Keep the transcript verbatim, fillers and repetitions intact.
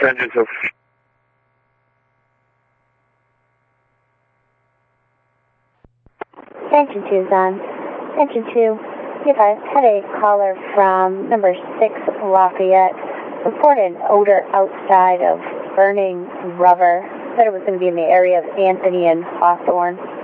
engines of... Engine two is on. Engine two, if I had a caller from number six Lafayette, reported an odor outside of burning rubber. Said it was going to be in the area of Anthony and Hawthorne.